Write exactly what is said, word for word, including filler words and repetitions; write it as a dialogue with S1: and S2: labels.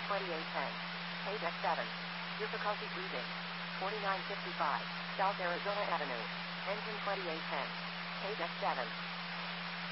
S1: twenty-eight ten. Page X seven. Difficulty breathing. forty-nine fifty-five. South Arizona Avenue. Engine twenty-eight ten. Page X seven.